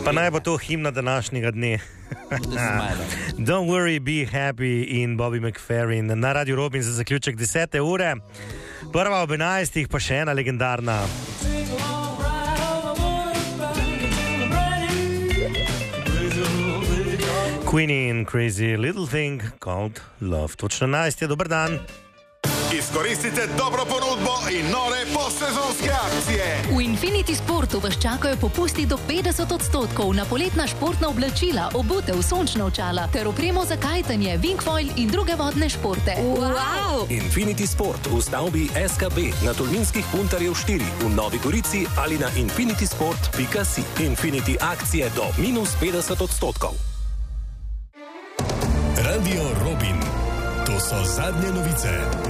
Pa naj bo to himna današnjega dne. Don't worry, be happy in Bobby McFerrin na Radio Robin za zaključek 10. ure. Prva ob 11. pa še ena legendarna. Queenie in Crazy Little Thing Called Love. Točno 11. Dober dan. Izkoristite dobro ponudbo in nore postsezonske akcije. V Infinity Sportu vas čakajo popusti do 50% na poletna športna oblačila, obutev, sončna očala ter opremo za kajtanje, wingfoil in druge vodne športe. Wow! Infinity Sport v stavbi SKB na Tolminskih Puntarjev 4 v Novi Gorici ali na infinitysport.si. Infinity akcije do -50%. Radio Robin. To so zadnje novice.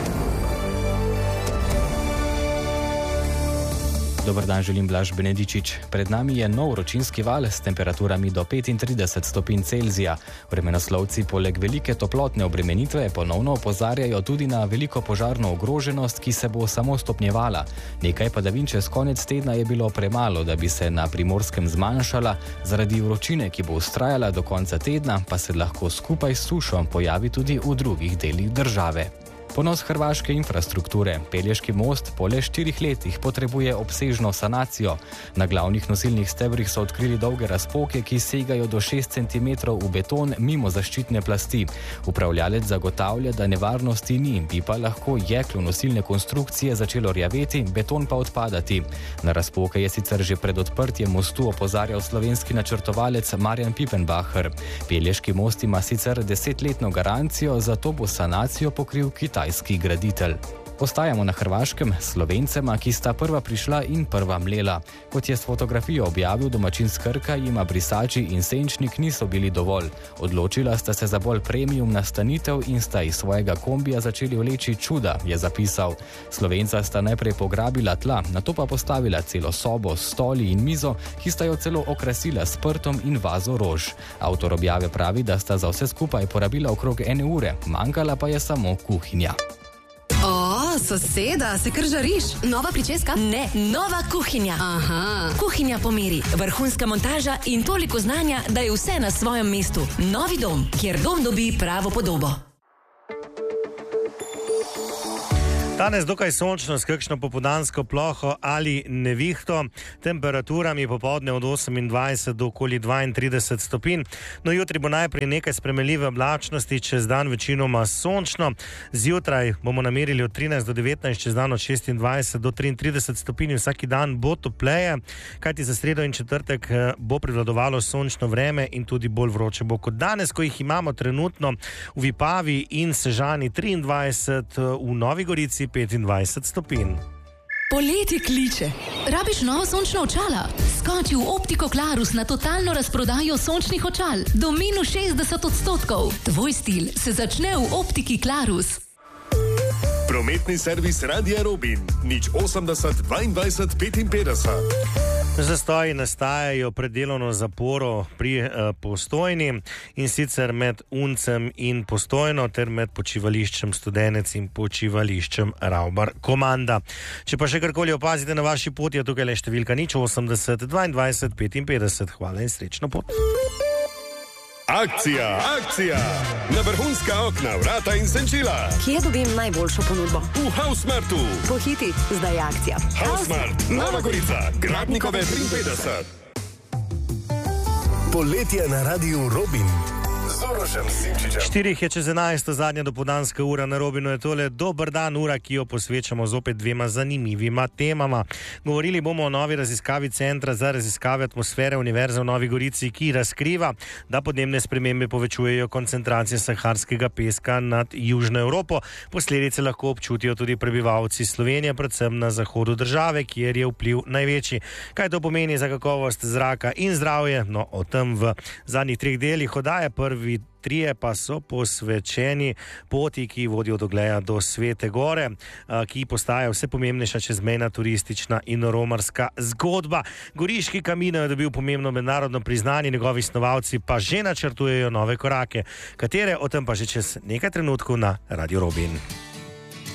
Dober dan, želim Blaž Benedičič. Pred nami je nov vročinski val s temperaturami do 35 stopinj Celzija. Vremenoslovci poleg velike toplotne obremenitve ponovno opozarjajo tudi na veliko požarno ogroženost, ki se bo samo stopnjevala. Nekaj padavin čez konec tedna je bilo premalo, da bi se na Primorskem zmanjšala, zaradi vročine, ki bo vztrajala do konca tedna, pa se lahko skupaj s sušo pojavi tudi v drugih delih države. Ponos hrvaške infrastrukture. Pelješki most po le 4 letih potrebuje obsežno sanacijo. Na glavnih nosilnih stebrih so odkrili dolge razpoke, ki segajo do 6 cm v beton mimo zaščitne plasti. Upravljalec zagotavlja, da nevarnosti ni, bi pa lahko jeklo nosilne konstrukcije začelo rjaveti, beton pa odpadati. Na razpoke je sicer že pred odprtjem mostu opozarjal slovenski načrtovalec Marjan Pipenbacher. Pelješki most ima sicer 10-letno garancijo, zato bo sanacijo pokril kitajski graditelj. Ostajamo na Hrvaškem s Slovencema, ki sta prva prišla in prva mlela. Kot je s fotografijo objavil domačin s Krka, jima brisači in senčnik niso bili dovolj. Odločila sta se za bolj premium nastanitev in sta iz svojega kombija začeli vleči čuda, je zapisal. Slovenca sta najprej pograbila tla, nato pa postavila celo sobo s stoli in mizo, ki sta jo celo okrasila s prtom in vazo rož. Avtor objave pravi, da sta za vse skupaj porabila okrog 1 ure, manjkala pa je samo kuhinja. Soseda, se kar žariš? Nova pričeska? Ne, nova kuhinja. Aha. Kuhinja po meri, vrhunska montaža in toliko znanja, da je vse na svojem mestu. Novi dom, kjer dom dobi pravo podobo. Danes dokaj sončno s kakšno popoldansko ploho ali nevihto, temperaturami popoldne od 28 do okoli 32 stopinj. No, jutri bo najprej nekaj spremenljive oblačnosti, čez dan večinoma sončno. Zjutraj bomo namerili od 13 do 19, čez dan od 26 do 33 stopinj. Vsaki dan bo topleje, kajti za sredo in četrtek bo prevladovalo sončno vreme in tudi bolj vroče bo kot danes, ko jih imamo trenutno v Vipavi in Sežani 23, v Novi Gorici 25 stopinj. Poletje kliče. Rabiš novo sončno očala? Skoči v Optiko Klarus na totalno razprodajo sončnih očal do -60%. Tvoj stil se začne v Optiki Klarus. Prometni servis Radia Robin. 080 22 55. Zastoji nastajajo pred delovno zaporo pri Postojni, in sicer med Uncem in Postojno ter med počivališčem Studenec in počivališčem Ravbar Komanda. Če pa še karkoli opazite na vaši poti, je tukaj le številka 080 22 55. Hvala in srečno pot. Akcija, akcija! Na vrhunska okna, vrata in senčila. Kje dobim najboljšo ponudbo? V Hausmartu. Pohiti, zdaj je akcija. Hausmart, Nova Gorica, Gradnikove 53. Poletje na Radiu Robin. 4 je čez 11, zadnja dopoldanska ura na Robinu je tole. Dober dan, ura, ki jo posvečamo zopet dvema zanimivima temama. Govorili bomo o novi raziskavi Centra za raziskave atmosfere Univerze v Novi Gorici, ki razkriva, da podnebne spremembe povečujejo koncentracije saharskega peska nad Južno Evropo. Posledice lahko občutijo tudi prebivalci Slovenije, predvsem na zahodu države, kjer je vpliv največji. Kaj to pomeni za kakovost zraka in zdravje? No, o tem v zadnjih 3 delih oddaje. Prvi 3 pa so posvečeni poti, ki vodijo od Ogleja do Svete Gore, ki postaja vse pomembnejša čezmejna turistična in romarska zgodba. Goriški Camino je dobil pomembno mednarodno priznanje, njegovi snovalci pa že načrtujejo nove korake. Katere, o tem pa že čez nekaj trenutkov na Radio Robin.